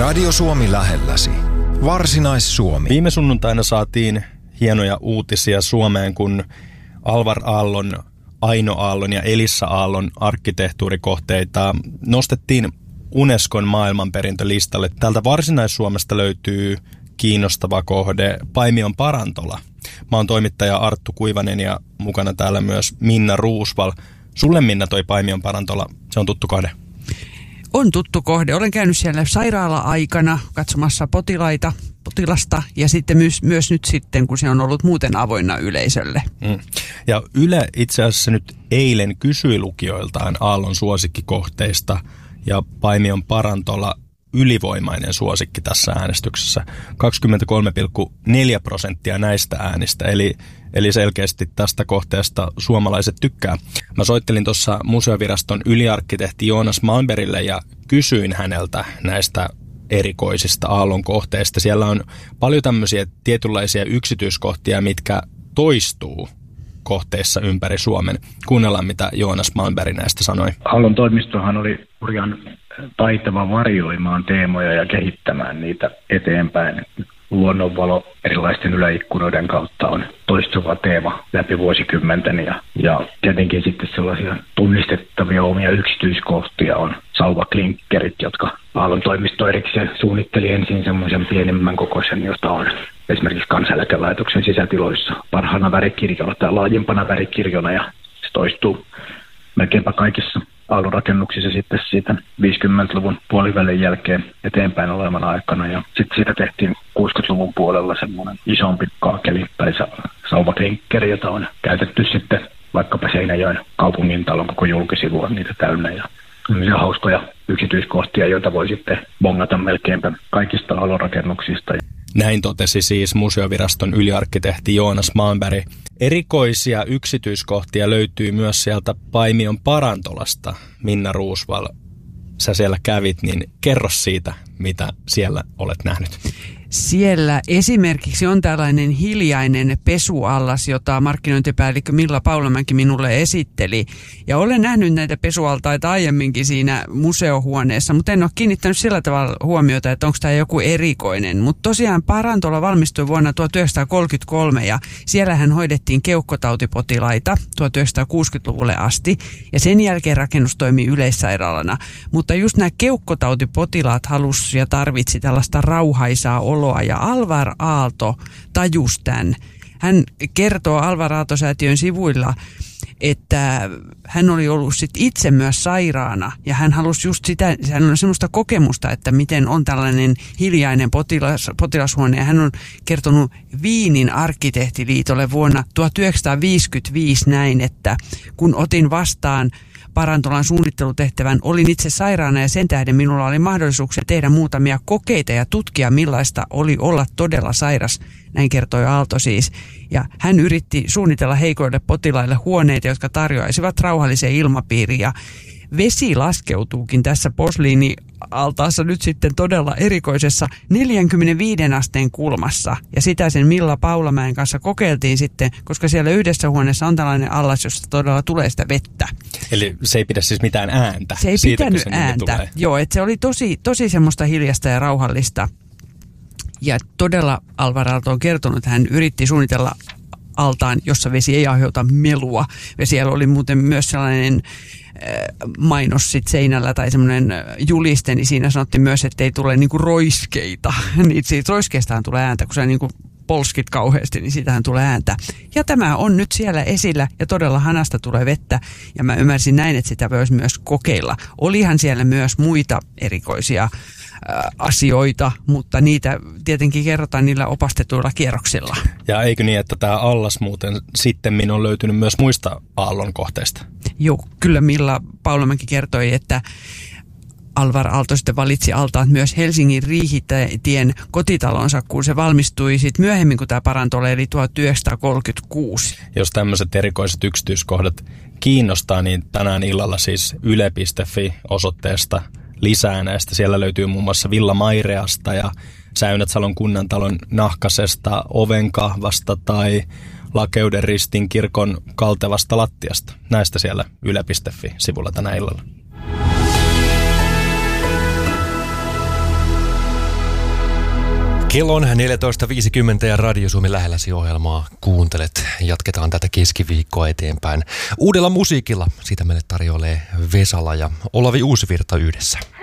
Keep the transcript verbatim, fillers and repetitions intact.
Radio Suomi lähelläsi. Varsinais-Suomi. Viime sunnuntaina saatiin hienoja uutisia Suomeen, kun Alvar Aallon, Aino Aallon ja Elissa Aallon arkkitehtuurikohteita nostettiin Unescon maailmanperintölistalle. Täältä Varsinais-Suomesta löytyy kiinnostava kohde Paimion Parantola. Mä oon toimittaja Arttu Kuivanen ja mukana täällä myös Minna Ruusval. Sulle, Minna, toi Paimion Parantola, se on tuttu kohde? On tuttu kohde. Olen käynyt siellä sairaala-aikana katsomassa potilaita, potilasta ja sitten myös, myös nyt sitten, kun se on ollut muuten avoinna yleisölle. Mm. Ja Yle itse asiassa nyt eilen kysyi lukijoiltaan Aallon suosikkikohteista ja Paimion Parantola ylivoimainen suosikki tässä äänestyksessä. kaksikymmentäkolme pilkku neljä prosenttia näistä äänistä, eli, eli selkeästi tästä kohteesta suomalaiset tykkää. Mä soittelin tuossa museoviraston yliarkkitehti Joonas Malmbergille ja kysyin häneltä näistä erikoisista Aallon kohteista. Siellä on paljon tämmöisiä tietynlaisia yksityiskohtia, mitkä toistuu kohteissa ympäri Suomen. Kuunnellaan, mitä Joonas Malmberg näistä sanoi. Aallon toimistohan oli hurjan taitava varjoimaan teemoja ja kehittämään niitä eteenpäin. Luonnonvalo erilaisten yläikkunoiden kautta on toistuva teema läpi vuosikymmenten ja, ja tietenkin sitten sellaisia tunnistettavia omia yksityiskohtia on sauvaklinkkerit, jotka Aallon toimisto erikseen suunnitteli ensin semmoisen pienemmän kokoisen, jota on esimerkiksi Kansaneläkelaitoksen sisätiloissa parhaana värikirjona tai laajempana värikirjona ja se toistuu melkeinpä kaikissa Aallon rakennuksissa sitten siitä viisikymmentäluvun puolivälin jälkeen eteenpäin olevan aikana. Ja sitten siitä tehtiin kuusikymmentäluvun puolella semmoinen isompi kaakeli tai sauvaklinkkeri, jota on käytetty sitten vaikkapa Seinäjoen kaupungintalon koko julkisivu on niitä täynnä. Ja sellaisia hauskoja yksityiskohtia, joita voi sitten bongata melkeinpä kaikista Aallon rakennuksista. Näin totesi siis museoviraston yliarkkitehti Joonas Malmberg. Erikoisia yksityiskohtia löytyy myös sieltä Paimion Parantolasta. Minna Ruusval, sä siellä kävit, niin kerro siitä, mitä siellä olet nähnyt. Siellä esimerkiksi on tällainen hiljainen pesuallas, jota markkinointipäällikkö Milla Paulamäki minulle esitteli. Ja olen nähnyt näitä pesualtaita aiemminkin siinä museohuoneessa, mutta en ole kiinnittänyt sillä tavalla huomiota, että onko tämä joku erikoinen. Mutta tosiaan Parantola valmistui vuonna tuhatyhdeksänsataakolmekymmentäkolme ja siellähän hoidettiin keuhkotautipotilaita tuhatyhdeksänsataakuusikymmentäluvulle asti. Ja sen jälkeen rakennus toimi yleissairaalana. Mutta just nämä keuhkotautipotilaat halusi ja tarvitsi tällaista rauhaisaa oloa. Ja Alvar Aalto tajusi tämän. Hän kertoo Alvar Aalto-säätiön sivuilla, että hän oli ollut sit itse myös sairaana ja hän halusi just sitä, hän on semmoista kokemusta, että miten on tällainen hiljainen potilas, potilashuone. Ja hän on kertonut Viinin arkkitehtiliitolle vuonna tuhatyhdeksänsataaviisikymmentäviisi näin, että kun otin vastaan Parantolan suunnittelutehtävän, olin itse sairaana ja sen tähden minulla oli mahdollisuuksia tehdä muutamia kokeita ja tutkia millaista oli olla todella sairas. Näin kertoi Aalto siis. Ja hän yritti suunnitella heikoille potilaille huoneita, jotka tarjoaisivat rauhallisen ilmapiirin. Ja vesi laskeutuukin tässä posliini-altaassa nyt sitten todella erikoisessa neljäkymmentäviisi asteen kulmassa. Ja sitä sen Milla Paulamäen kanssa kokeiltiin sitten, koska siellä yhdessä huoneessa on tällainen allas, josta todella tulee sitä vettä. Eli se ei pidä siis mitään ääntä? Se ei siitä, pitänyt ääntä. Tulee. Joo, että se oli tosi, tosi semmoista hiljasta ja rauhallista. Ja todella Alvar Aalto on kertonut, että hän yritti suunnitella altaan, jossa vesi ei aiheuta melua. Ja siellä oli muuten myös sellainen mainos sit seinällä tai semmoinen juliste, niin siinä sanottiin myös, että ei tule niinku roiskeita. Niin siitä roiskeestahan tulee ääntä, kun sä niinku polskit kauheasti, niin siitähän tulee ääntä. Ja tämä on nyt siellä esillä ja todella hanasta tulee vettä. Ja mä ymmärsin näin, että sitä voisi myös kokeilla. Olihan siellä myös muita erikoisia asioita, mutta niitä tietenkin kerrotaan niillä opastetuilla kierroksilla. Ja eikö niin, että tämä allas muuten sitten on löytynyt myös muista Aallon kohteista? Joo, kyllä Milla Paulamäki kertoi, että Alvar Aalto sitten valitsi altaat myös Helsingin Riihitien kotitalonsa, kun se valmistui sitten myöhemmin kuin tämä Parantola, eli tuhatyhdeksänsataakolmekymmentäkuusi. Jos tämmöiset erikoiset yksityiskohdat kiinnostaa, niin tänään illalla siis yle piste fi osoitteesta lisää näistä. Siellä löytyy muun muassa Villa Maireasta ja Säynätsalon kunnantalon nahkasesta ovenkahvasta tai Lakeuden ristin kirkon kaltevasta lattiasta. Näistä siellä yle piste fi-sivulla tänä illalla. Kello on neljätoista viisikymmentä ja Radio Suomi lähelläsi ohjelmaa kuuntelet. Jatketaan tätä keskiviikkoa eteenpäin uudella musiikilla. Siitä meille tarjoilee Vesala ja Olavi Uusivirta yhdessä.